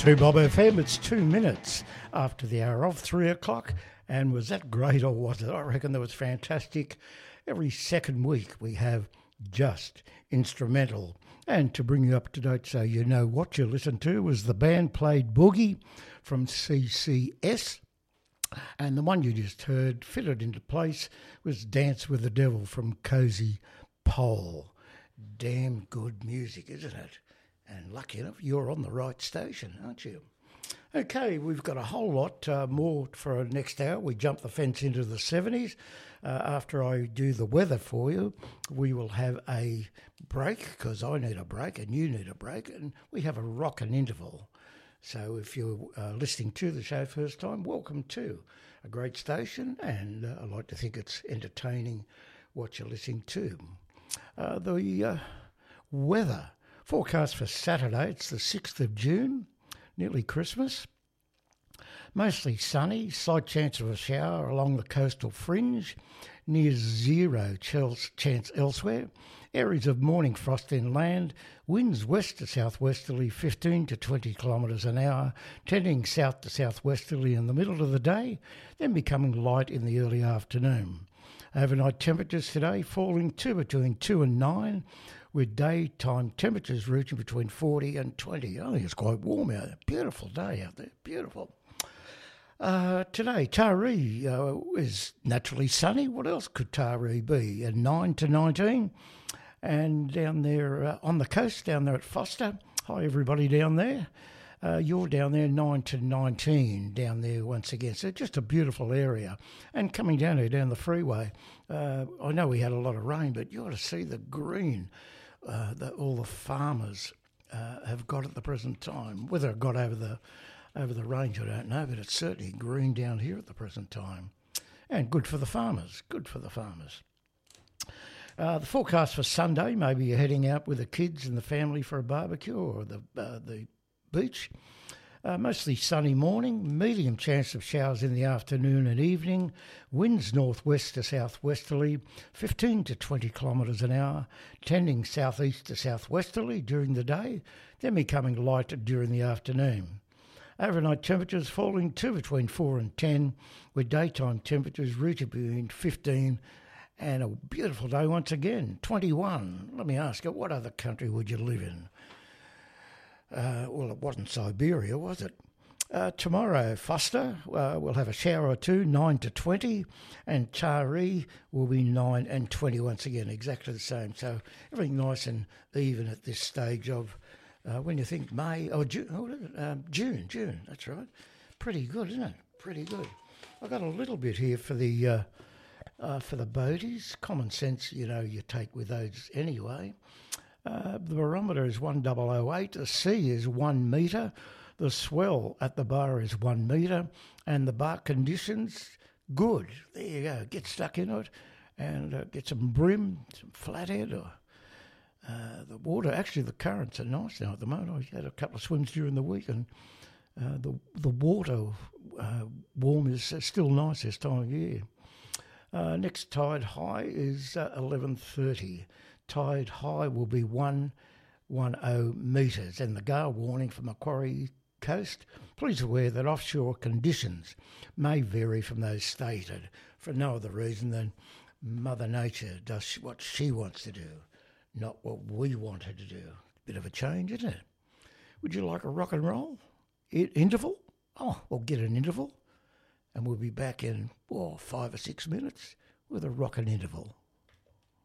to Bob FM. It's 2 minutes after the hour of 3 o'clock. And was that great or was it? I reckon that was fantastic. Every second week we have just instrumental. And to bring you up to date so you know what you listened to was the band played Boogie from CCS. And the one you just heard fitted into place was Dance with the Devil from Cozy Pole. Damn good music, isn't it? And lucky enough, you're on the right station, aren't you? Okay, we've got a whole lot more for our next hour. We jump the fence into the 70s. After I do the weather for you, we will have a break, because I need a break and you need a break, and we have a rock and interval. So if you're listening to the show first time, welcome to a great station, and I like to think it's entertaining what you're listening to. The weather forecast for Saturday, it's the 6th of June, nearly Christmas. Mostly sunny, slight chance of a shower along the coastal fringe, near zero chance elsewhere. Areas of morning frost inland, winds west to southwesterly 15 to 20 kilometres an hour, tending south to southwesterly in the middle of the day, then becoming light in the early afternoon. Overnight temperatures today falling to between 2 and 9, with daytime temperatures reaching between 40 and 20. I think it's quite warm out there. Beautiful day out there. Beautiful. Today, Taree is naturally sunny. What else could Taree be? 9 to 19. And down there on the coast, down there at Foster. Hi, everybody down there. You're down there 9 to 19 down there once again. So just a beautiful area. And coming down here, down the freeway, I know we had a lot of rain, but you ought to see the green that all the farmers have got at the present time. Whether it got over the range, I don't know, but it's certainly green down here at the present time. And good for the farmers, good for the farmers. The forecast for Sunday, maybe you're heading out with the kids and the family for a barbecue or the beach. Mostly sunny morning, medium chance of showers in the afternoon and evening, winds northwest to southwesterly, 15 to 20 kilometres an hour, tending southeast to southwesterly during the day, then becoming light during the afternoon. Overnight temperatures falling to between 4 and 10, with daytime temperatures reaching between 15 and a beautiful day once again, 21. Let me ask you, what other country would you live in? Well, it wasn't Siberia, was it? Tomorrow, Foster will have a shower or two, 9 to 20, and Taree will be 9 and 20 once again, exactly the same. So everything nice and even at this stage of, when you think May, or June, that's right. Pretty good, isn't it? Pretty good. I've got a little bit here for the boaties. Common sense, you take with those anyway. The barometer is 1008, the sea is 1 metre, the swell at the bar is 1 metre, and the bar conditions, good. There you go, get stuck in it and get some brim, some flathead. The water, actually the currents are nice now at the moment. I had a couple of swims during the week and the water warm is still nice this time of year. Next tide high is 11:30. Tide high will be 110 metres, and the gale warning for Macquarie Coast. Please aware that offshore conditions may vary from those stated for no other reason than Mother Nature does what she wants to do, not what we want her to do. Bit of a change, isn't it? Would you like a rock and roll interval? Oh, we'll get an interval, and we'll be back in 5 or 6 minutes with a rock and interval.